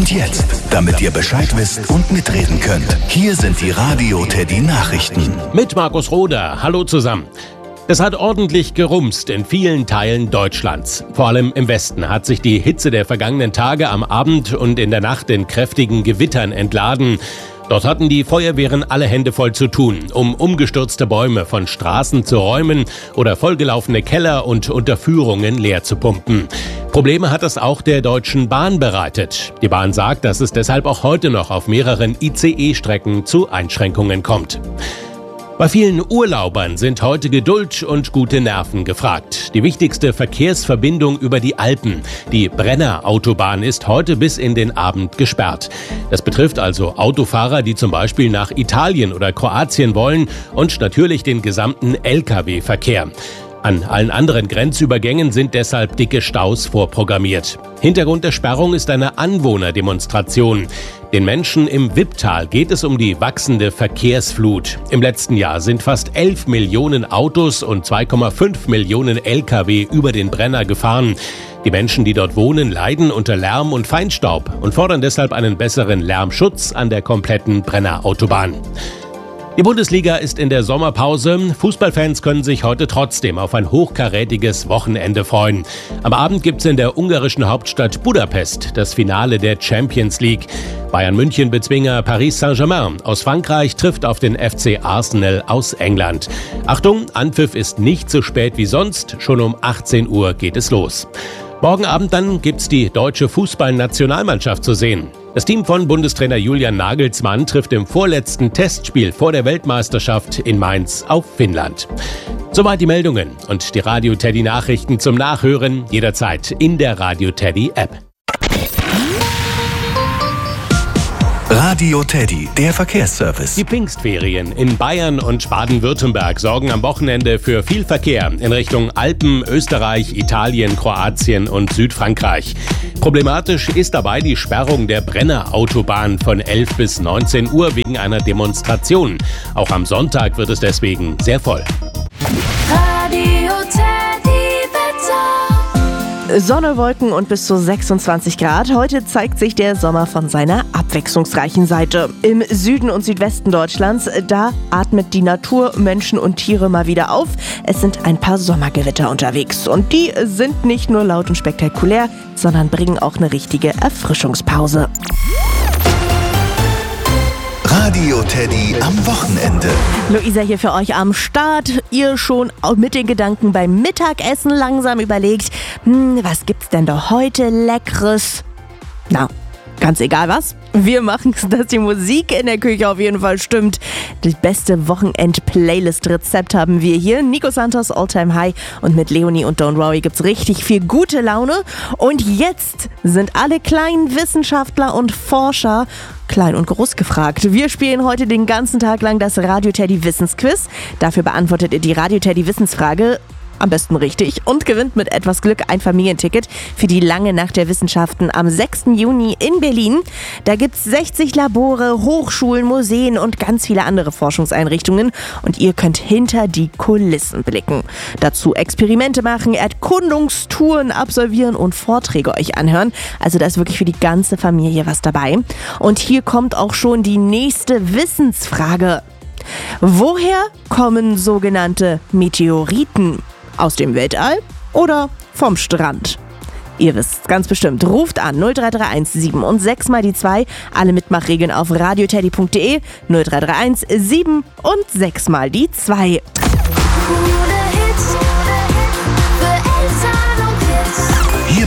Und jetzt, damit ihr Bescheid wisst und mitreden könnt, hier sind die Radio Teddy Nachrichten. Mit Markus Roder. Hallo zusammen. Es hat ordentlich gerumst in vielen Teilen Deutschlands. Vor allem im Westen hat sich die Hitze der vergangenen Tage am Abend und in der Nacht in kräftigen Gewittern entladen. Dort hatten die Feuerwehren alle Hände voll zu tun, um umgestürzte Bäume von Straßen zu räumen oder vollgelaufene Keller und Unterführungen leer zu pumpen. Probleme hat es auch der Deutschen Bahn bereitet. Die Bahn sagt, dass es deshalb auch heute noch auf mehreren ICE-Strecken zu Einschränkungen kommt. Bei vielen Urlaubern sind heute Geduld und gute Nerven gefragt. Die wichtigste Verkehrsverbindung über die Alpen, die Brenner-Autobahn, ist heute bis in den Abend gesperrt. Das betrifft also Autofahrer, die zum Beispiel nach Italien oder Kroatien wollen, und natürlich den gesamten Lkw-Verkehr. An allen anderen Grenzübergängen sind deshalb dicke Staus vorprogrammiert. Hintergrund der Sperrung ist eine Anwohnerdemonstration. Den Menschen im Wipptal geht es um die wachsende Verkehrsflut. Im letzten Jahr sind fast 11 Millionen Autos und 2,5 Millionen Lkw über den Brenner gefahren. Die Menschen, die dort wohnen, leiden unter Lärm und Feinstaub und fordern deshalb einen besseren Lärmschutz an der kompletten Brenner-Autobahn. Die Bundesliga ist in der Sommerpause. Fußballfans können sich heute trotzdem auf ein hochkarätiges Wochenende freuen. Am Abend gibt es in der ungarischen Hauptstadt Budapest das Finale der Champions League. Bayern München Bezwinger Paris Saint-Germain aus Frankreich trifft auf den FC Arsenal aus England. Achtung, Anpfiff ist nicht so spät wie sonst. Schon um 18 Uhr geht es los. Morgen Abend dann gibt's die deutsche Fußballnationalmannschaft zu sehen. Das Team von Bundestrainer Julian Nagelsmann trifft im vorletzten Testspiel vor der Weltmeisterschaft in Mainz auf Finnland. Soweit die Meldungen und die Radio Teddy Nachrichten zum Nachhören jederzeit in der Radio Teddy App. Radio Teddy, der Verkehrsservice. Die Pfingstferien in Bayern und Baden-Württemberg sorgen am Wochenende für viel Verkehr in Richtung Alpen, Österreich, Italien, Kroatien und Südfrankreich. Problematisch ist dabei die Sperrung der Brenner-Autobahn von 11 bis 19 Uhr wegen einer Demonstration. Auch am Sonntag wird es deswegen sehr voll. Radio Teddy Wetter. Sonne, Wolken und bis zu 26 Grad. Heute zeigt sich der Sommer von seiner abwechslungsreichen Seite. Im Süden und Südwesten Deutschlands, da atmet die Natur, Menschen und Tiere mal wieder auf. Es sind ein paar Sommergewitter unterwegs. Und die sind nicht nur laut und spektakulär, sondern bringen auch eine richtige Erfrischungspause. Radio Teddy am Wochenende. Luisa hier für euch am Start. Ihr schon mit den Gedanken beim Mittagessen langsam überlegt, was gibt's denn da heute Leckeres? Na, ganz egal was. Wir machen es, dass die Musik in der Küche auf jeden Fall stimmt. Das beste Wochenend-Playlist-Rezept haben wir hier. Nico Santos, All Time High, und mit Leonie und Don't Worry gibt's richtig viel gute Laune. Und jetzt sind alle kleinen Wissenschaftler und Forscher klein und groß gefragt. Wir spielen heute den ganzen Tag lang das Radio Teddy Wissensquiz. Dafür beantwortet ihr die Radio Teddy Wissensfrage am besten richtig und gewinnt mit etwas Glück ein Familienticket für die lange Nacht der Wissenschaften am 6. Juni in Berlin. Da gibt's 60 Labore, Hochschulen, Museen und ganz viele andere Forschungseinrichtungen und ihr könnt hinter die Kulissen blicken. Dazu Experimente machen, Erkundungstouren absolvieren und Vorträge euch anhören. Also da ist wirklich für die ganze Familie was dabei. Und hier kommt auch schon die nächste Wissensfrage. Woher kommen sogenannte Meteoriten? Aus dem Weltall oder vom Strand? Ihr wisst ganz bestimmt. Ruft an 0331 7 und 6 mal die 2. Alle Mitmachregeln auf radioteddy.de 0331 7 und 6 mal die 2.